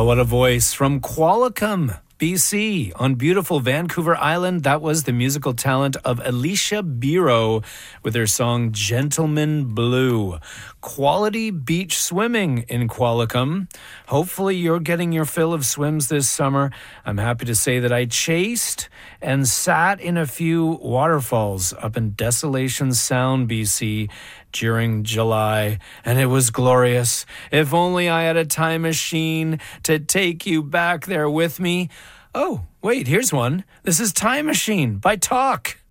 Oh, what a voice from Qualicum, BC, on beautiful Vancouver Island. That was the musical talent of Alicia Biro with her song Gentleman Blue. Quality beach swimming in Qualicum. Hopefully you're getting your fill of swims this summer. I'm happy to say that I chased and sat in a few waterfalls up in Desolation Sound, BC, during July, and it was glorious. If only I had a time machine to take you back there with me. Oh, wait, here's one. This is Time Machine by Talk.